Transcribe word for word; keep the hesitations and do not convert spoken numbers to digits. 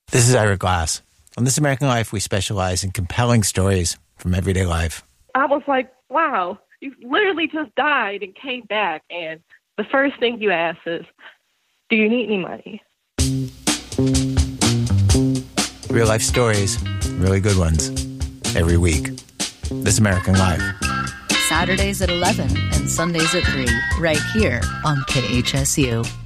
This is Ira Glass. On This American Life, we specialize in compelling stories from everyday life. I was like, wow, you literally just died and came back, and the first thing you ask is, do you need any money? Real life stories, really good ones, every week. This American Life. Saturdays at eleven and Sundays at three, right here on K H S U.